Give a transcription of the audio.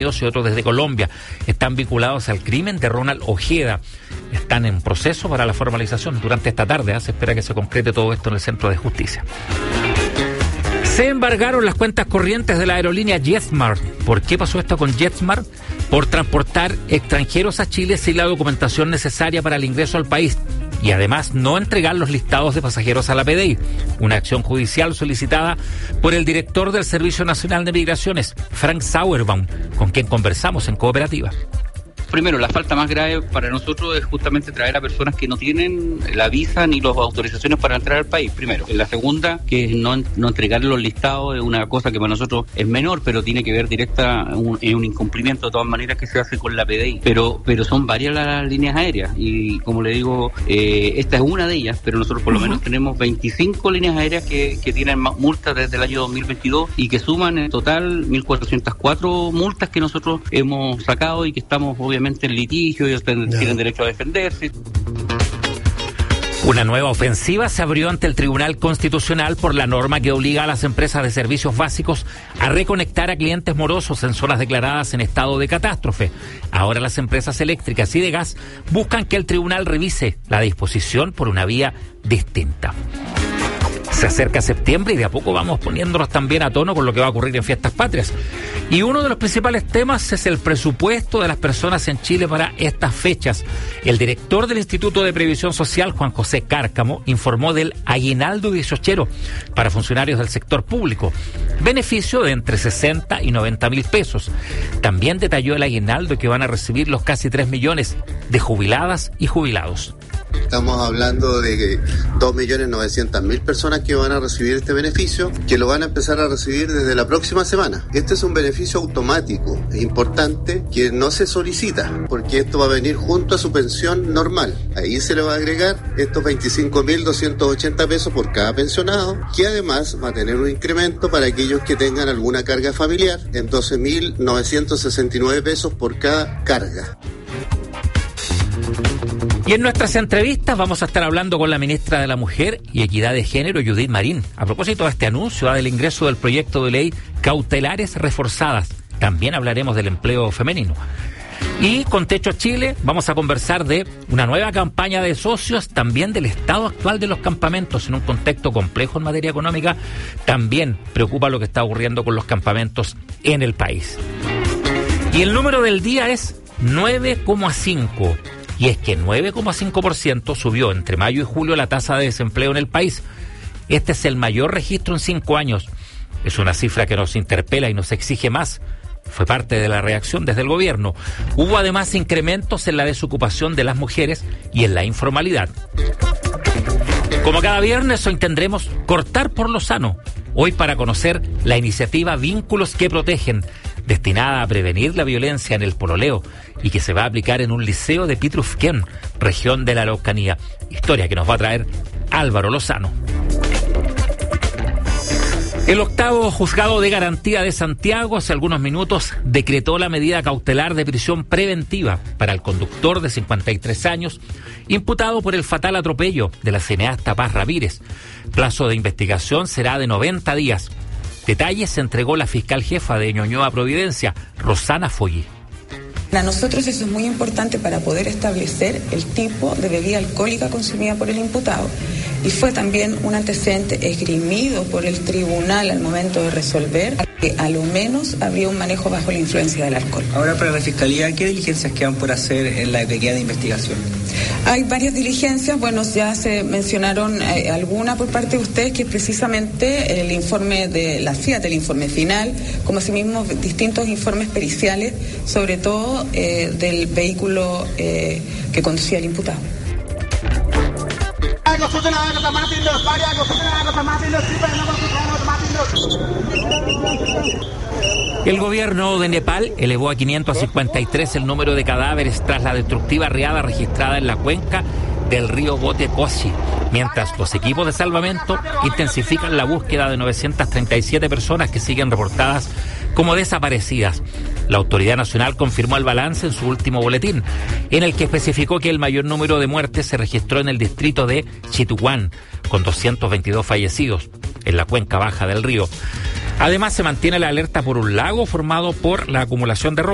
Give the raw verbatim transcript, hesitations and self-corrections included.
y otros desde Colombia. Están vinculados al crimen de Ronald Ojeda. Están en proceso para la formalización. Durante esta tarde ¿eh? se espera que se concrete todo esto en el Centro de Justicia. Se embargaron las cuentas corrientes de la aerolínea JetSmart. ¿Por qué pasó esto con JetSmart? Por transportar extranjeros a Chile sin la documentación necesaria para el ingreso al país y además no entregar los listados de pasajeros a la P D I. Una acción judicial solicitada por el director del Servicio Nacional de Migraciones, Frank Sauerbaum, con quien conversamos en Cooperativa. Primero, la falta más grave para nosotros es justamente traer a personas que no tienen la visa ni las autorizaciones para entrar al país, primero. La segunda, que es no, no entregar los listados, es una cosa que para nosotros es menor, pero tiene que ver directa en un, un incumplimiento de todas maneras que se hace con la P D I. Pero pero son varias las líneas aéreas y, como le digo, eh, esta es una de ellas, pero nosotros por lo menos tenemos veinticinco líneas aéreas que, que tienen multas desde el año dos mil veintidós y que suman en total mil cuatrocientas cuatro multas que nosotros hemos sacado y que estamos obviamente en litigio, ellos ten, no. tienen derecho a defenderse. Una nueva ofensiva se abrió ante el Tribunal Constitucional por la norma que obliga a las empresas de servicios básicos a reconectar a clientes morosos en zonas declaradas en estado de catástrofe. Ahora las empresas eléctricas y de gas buscan que el tribunal revise la disposición por una vía distinta. Se acerca septiembre y de a poco vamos poniéndonos también a tono con lo que va a ocurrir en Fiestas Patrias. Y uno de los principales temas es el presupuesto de las personas en Chile para estas fechas. El director del Instituto de Previsión Social, Juan José Cárcamo, informó del aguinaldo dieciochero para funcionarios del sector público, beneficio de entre sesenta y noventa mil pesos. También detalló el aguinaldo que van a recibir los casi tres millones de jubiladas y jubilados. Estamos hablando de dos millones novecientas mil personas que van a recibir este beneficio, que lo van a empezar a recibir desde la próxima semana. Este es un beneficio automático, es importante, que no se solicita, porque esto va a venir junto a su pensión normal. Ahí se le va a agregar estos veinticinco mil doscientos ochenta pesos por cada pensionado, que además va a tener un incremento para aquellos que tengan alguna carga familiar en doce mil novecientos sesenta y nueve pesos por cada carga. Y en nuestras entrevistas vamos a estar hablando con la ministra de la Mujer y Equidad de Género, Judith Marín, a propósito de este anuncio del ingreso del proyecto de ley Cautelares Reforzadas. También hablaremos del empleo femenino. Y con Techo Chile vamos a conversar de una nueva campaña de socios, también del estado actual de los campamentos en un contexto complejo en materia económica. También preocupa lo que está ocurriendo con los campamentos en el país. Y el número del día es nueve coma cinco. Y es que nueve coma cinco por ciento subió entre mayo y julio la tasa de desempleo en el país. Este es el mayor registro en cinco años. Es una cifra que nos interpela y nos exige más. Fue parte de la reacción desde el gobierno. Hubo además incrementos en la desocupación de las mujeres y en la informalidad. Como cada viernes, hoy tendremos Cortar por lo Sano. Hoy para conocer la iniciativa Vínculos que Protegen, destinada a prevenir la violencia en el pololeo y que se va a aplicar en un liceo de Pitrufquén, región de la Araucanía. Historia que nos va a traer Álvaro Lozano. El octavo juzgado de garantía de Santiago hace algunos minutos decretó la medida cautelar de prisión preventiva para el conductor de cincuenta y tres años, imputado por el fatal atropello de la cineasta Paz Ramírez. Plazo de investigación será de noventa días. Detalles se entregó la fiscal jefa de Ñuñoa Providencia, Rosana Follí. Para nosotros eso es muy importante para poder establecer el tipo de bebida alcohólica consumida por el imputado. Y fue también un antecedente esgrimido por el tribunal al momento de resolver que a lo menos habría un manejo bajo la influencia del alcohol. Ahora, para la Fiscalía, ¿qué diligencias quedan por hacer en la que queda de investigación? Hay varias diligencias, bueno, ya se mencionaron eh, alguna por parte de ustedes, que es precisamente el informe de la Fiat, el informe final, como asimismo distintos informes periciales, sobre todo eh, del vehículo eh, que conducía el imputado. El gobierno de Nepal elevó a quinientos cincuenta y tres el número de cadáveres tras la destructiva riada registrada en la cuenca del río Botecosi, mientras los equipos de salvamento intensifican la búsqueda de novecientas treinta y siete personas que siguen reportadas como desaparecidas. La Autoridad Nacional confirmó el balance en su último boletín, en el que especificó que el mayor número de muertes se registró en el distrito de Chituán, con doscientos veintidós fallecidos en la cuenca baja del río. Además, se mantiene la alerta por un lago formado por la acumulación de rocas.